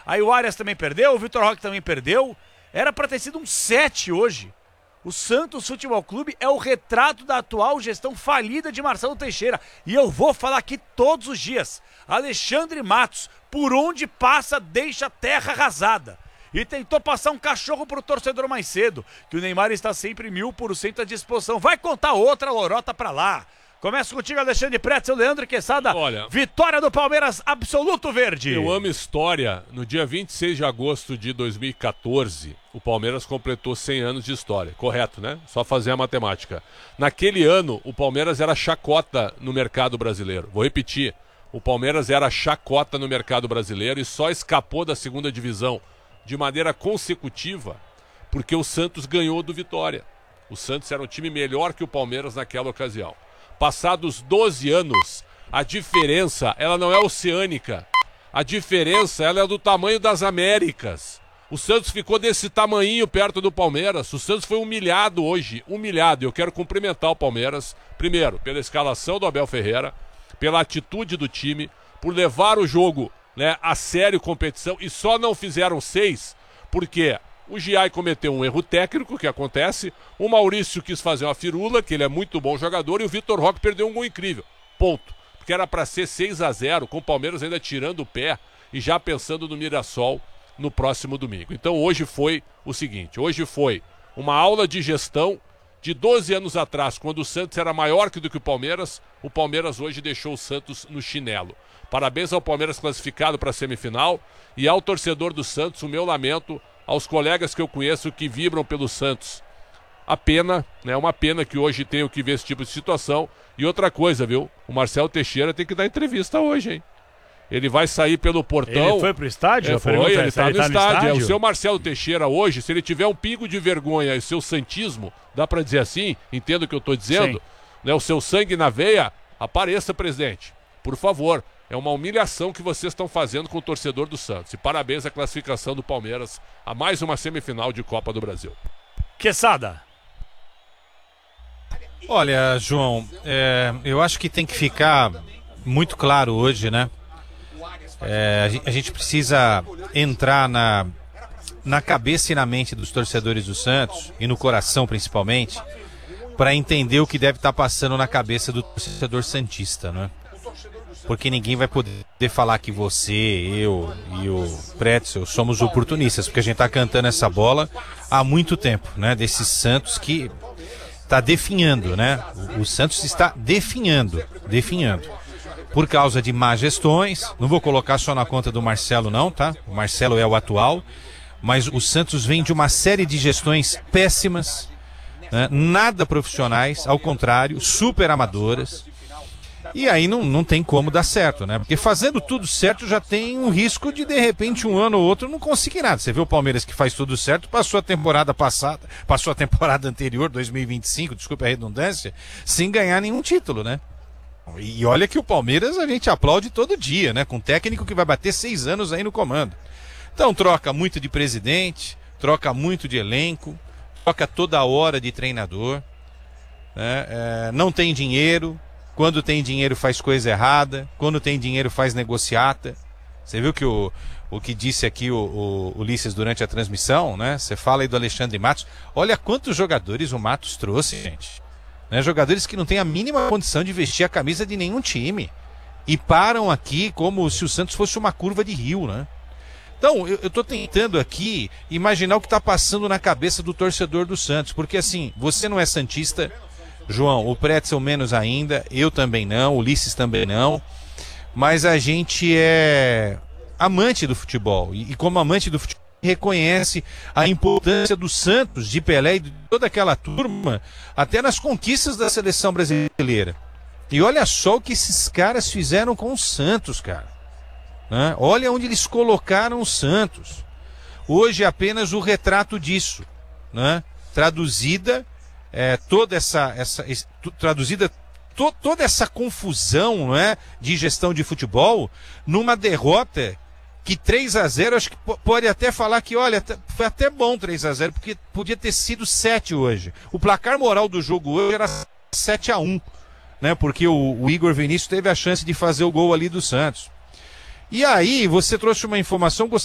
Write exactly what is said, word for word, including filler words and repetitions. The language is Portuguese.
Aí o Arias também perdeu, o Vitor Roque também perdeu. Era pra ter sido um sete hoje. O Santos Futebol Clube é o retrato da atual gestão falida de Marcelo Teixeira. E eu vou falar aqui todos os dias. Alexandre Matos, por onde passa, deixa a terra arrasada. E tentou passar um cachorro pro torcedor mais cedo, que o Neymar está sempre mil por cento à disposição. Vai contar outra lorota pra lá. Começa contigo, Alexandre Pretzel, Leandro Quesada. Olha, vitória do Palmeiras, absoluto verde. Eu amo história. No dia vinte e seis de agosto de dois mil e quatorze, o Palmeiras completou cem anos de história. Correto, né? Só fazer a matemática. Naquele ano, o Palmeiras era chacota no mercado brasileiro. Vou repetir. O Palmeiras era chacota no mercado brasileiro e só escapou da segunda divisão de maneira consecutiva porque o Santos ganhou do Vitória. O Santos era um time melhor que o Palmeiras naquela ocasião. Passados doze anos, a diferença, ela não é oceânica. A diferença, ela é do tamanho das Américas. O Santos ficou desse tamanhinho perto do Palmeiras. O Santos foi humilhado hoje, humilhado. Eu quero cumprimentar o Palmeiras, primeiro, pela escalação do Abel Ferreira, pela atitude do time, por levar o jogo, né, a sério, competição, e só não fizeram seis, porque o Giai cometeu um erro técnico, que acontece, o Maurício quis fazer uma firula, que ele é muito bom jogador, e o Vitor Roque perdeu um gol incrível, ponto. Porque era para ser seis a zero, com o Palmeiras ainda tirando o pé e já pensando no Mirassol no próximo domingo. Então hoje foi o seguinte, hoje foi uma aula de gestão de doze anos atrás, quando o Santos era maior do que o Palmeiras, o Palmeiras hoje deixou o Santos no chinelo. Parabéns ao Palmeiras classificado para a semifinal e ao torcedor do Santos, o meu lamento, aos colegas que eu conheço que vibram pelo Santos. A pena, né? Uma pena que hoje tenho que ver esse tipo de situação. E outra coisa, viu? O Marcelo Teixeira tem que dar entrevista hoje, hein? Ele vai sair pelo portão. Ele foi pro estádio? É, foi, ele está no, tá no estádio. estádio. É, o seu Marcelo Teixeira hoje, se ele tiver um pingo de vergonha e o seu santismo, dá para dizer assim, entendo o que eu estou dizendo, né? O seu sangue na veia, apareça, presidente. Por favor. É uma humilhação que vocês estão fazendo com o torcedor do Santos. E parabéns à classificação do Palmeiras a mais uma semifinal de Copa do Brasil. Quesada. Olha, João, é, eu acho que tem que ficar muito claro hoje, né? É, a gente precisa entrar na, na cabeça e na mente dos torcedores do Santos, e no coração principalmente, para entender o que deve estar passando na cabeça do torcedor santista, né? Porque ninguém vai poder falar que você, eu e o Pretzel somos oportunistas, porque a gente está cantando essa bola há muito tempo, né? Desses Santos que está definhando, né? O, o Santos está definhando, definhando. Por causa de más gestões, não vou colocar só na conta do Marcelo não, tá? O Marcelo é o atual, mas o Santos vem de uma série de gestões péssimas, né? Nada profissionais, ao contrário, super amadoras. E aí não, não tem como dar certo, né? Porque fazendo tudo certo já tem um risco de, de repente, um ano ou outro não conseguir nada. Você vê o Palmeiras que faz tudo certo, passou a temporada passada, passou a temporada anterior, dois mil e vinte e cinco, desculpa a redundância, sem ganhar nenhum título, né? E olha que o Palmeiras a gente aplaude todo dia, né? Com um técnico que vai bater seis anos aí no comando. Então troca muito de presidente, troca muito de elenco, troca toda hora de treinador, né? É, não tem dinheiro. Quando tem dinheiro faz coisa errada, quando tem dinheiro faz negociata. Você viu que o, o que disse aqui o, o Ulisses durante a transmissão, né? Você fala aí do Alexandre Matos. Olha quantos jogadores o Matos trouxe, gente. Né? Jogadores que não têm a mínima condição de vestir a camisa de nenhum time. E param aqui como se o Santos fosse uma curva de rio, né? Então, eu estou tentando aqui imaginar o que está passando na cabeça do torcedor do Santos. Porque assim, você não é santista... João, o Pretzel menos ainda, eu também não, o Ulisses também não, mas a gente é amante do futebol, e, e como amante do futebol reconhece a importância do Santos, de Pelé e de toda aquela turma, até nas conquistas da seleção brasileira. E olha só o que esses caras fizeram com o Santos, cara. Né? Olha onde eles colocaram o Santos. Hoje é apenas o retrato disso, né? Traduzida... É, toda essa, essa traduzida to, toda essa confusão, não é, de gestão de futebol numa derrota que três a zero, acho que pode até falar que, olha, foi até bom três a zero, porque podia ter sido sete hoje. O placar moral do jogo hoje era sete a um, né, porque o, o Igor Vinícius teve a chance de fazer o gol ali do Santos. E aí, você trouxe uma informação,